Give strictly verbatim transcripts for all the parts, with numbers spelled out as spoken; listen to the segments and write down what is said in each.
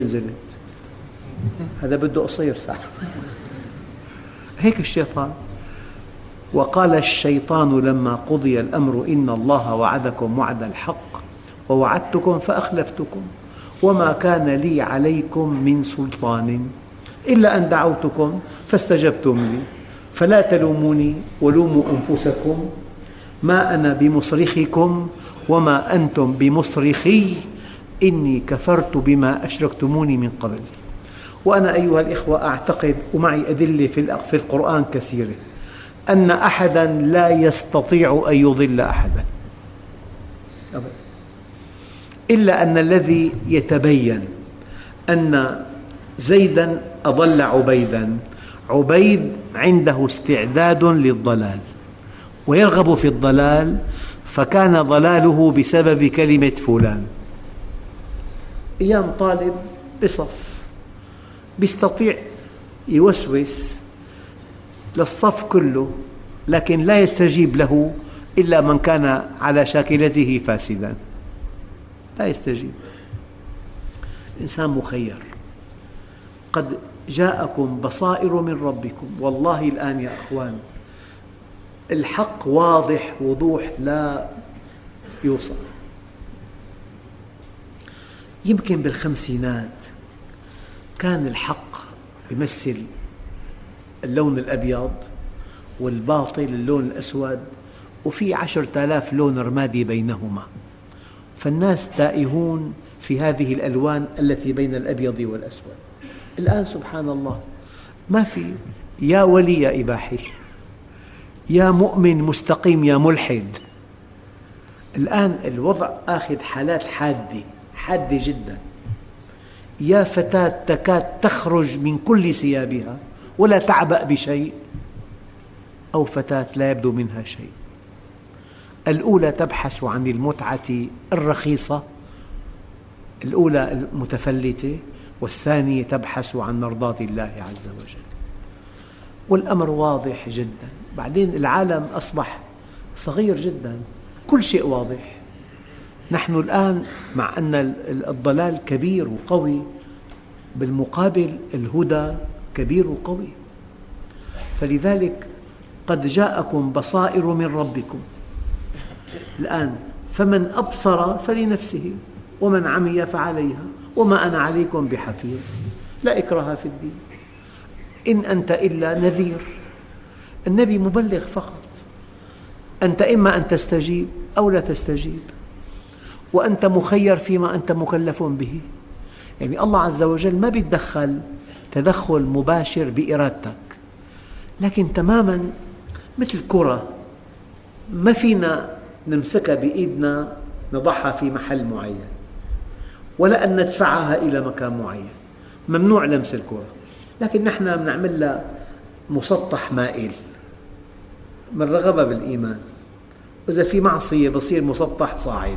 نزلت، هذا بده قصير ساعة. هيك الشيطان. وقال الشيطان لما قضي الأمر إن الله وعدكم وعد الحق ووعدتكم فأخلفتكم وما كان لي عليكم من سلطان إلا أن دعوتكم فاستجبتم لي فلا تلوموني ولوموا أنفسكم ما أنا بمصرخكم وما أنتم بمصرخي إني كفرت بما أشركتموني من قبل. وأنا أيها الإخوة أعتقد ومعي أدلة في القرآن كثيرة أن أحداً لا يستطيع أن يضل أحداً أبداً، إلا أن الذي يتبين أن زيداً أضل عبيداً، عبيد عنده استعداد للضلال ويرغب في الضلال، فكان ضلاله بسبب كلمة فلان. أيام طالب بصف يستطيع يوسوس للصف كله، لكن لا يستجيب له إلا من كان على شاكلته فاسدا، لا يستجيب. إنسان مخير. قد جاءكم بصائر من ربكم، والله الآن يا أخوان الحق واضح وضوح لا يوصف. يمكن بالخمسينات كان الحق يمثل اللون الأبيض والباطل اللون الأسود، وفي عشرة آلاف لون رمادي بينهما، فالناس تائهون في هذه الألوان التي بين الأبيض والأسود. الآن سبحان الله ما في يا ولي يا إباحي، يا مؤمن مستقيم يا ملحد. الآن الوضع آخذ حالات حادة حادة جدا. يا فتاة تكاد تخرج من كل ثيابها ولا تعبأ بشيء، أو فتاة لا يبدو منها شيء. الأولى تبحث عن المتعة الرخيصة، الأولى المتفلتة، والثانية تبحث عن مرضاة الله عز وجل. والأمر واضح جدا. بعدين العالم أصبح صغير جدا، كل شيء واضح. نحن الآن مع أن الضلال كبير وقوي، بالمقابل الهدى كبير وقوي. فلذلك قد جاءكم بصائر من ربكم الآن، فمن أبصر فلنفسه ومن عمي فعليها وما أنا عليكم بحفيظ، لا إكراه في الدين، إن أنت إلا نذير. النبي مبلغ فقط، أنت إما أن تستجيب أو لا تستجيب، وأنت مخير فيما أنت مكلف به. يعني الله عز وجل ما يتدخل تدخل مباشر بإرادتك، لكن تماماً مثل كرة ما فينا نمسكها بإيدنا نضعها في محل معين، ولا أن ندفعها إلى مكان معين، ممنوع لمس الكرة. لكن نحن نعمل لها مسطح مائل من رغبة بالإيمان، وإذا في معصية بصير مسطح صاعد.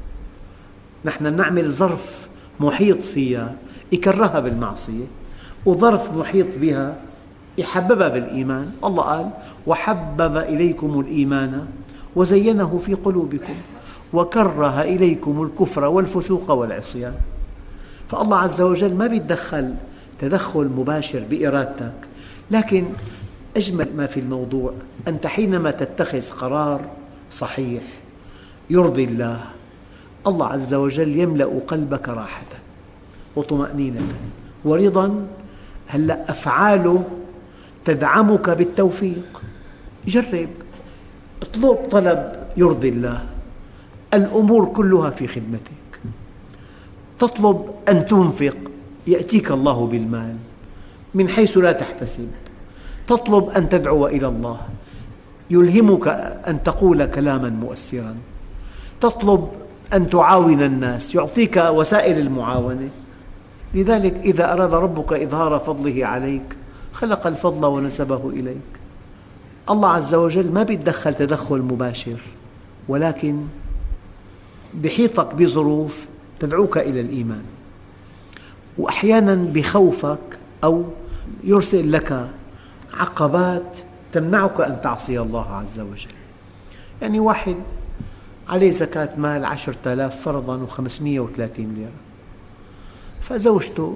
نحن نعمل ظرف محيط فيها يكرهها بالمعصية، وظرف محيط بها يحببها بالإيمان. الله قال وحبب إليكم الإيمان وزينه في قلوبكم وكره إليكم الكفر والفسوق والعصيان. فالله عز وجل ما يتدخل تدخل مباشر بإرادتك، لكن أجمل ما في الموضوع أنت حينما تتخذ قرار صحيح يرضي الله، الله عز وجل يملأ قلبك راحة وطمأنينة ورضا. هلأ أفعاله تدعمك بالتوفيق. جرب، اطلب طلب يرضي الله، الأمور كلها في خدمتك. تطلب أن تنفق يأتيك الله بالمال من حيث لا تحتسب. تطلب أن تدعو إلى الله يلهمك أن تقول كلاما مؤثرا. تطلب أن تعاون الناس يعطيك وسائل المعاونة. لذلك إذا أراد ربك إظهار فضله عليك خلق الفضل ونسبه إليك. الله عز وجل ما يتدخل تدخل مباشر، ولكن بحيطك بظروف تدعوك إلى الإيمان، وأحيانا بخوفك أو يرسل لك عقبات تمنعك أن تعصي الله عز وجل. يعني واحد عليه زكاة مال عشرة آلاف فرضاً وخمسمئة وثلاثين ليرة، فزوجته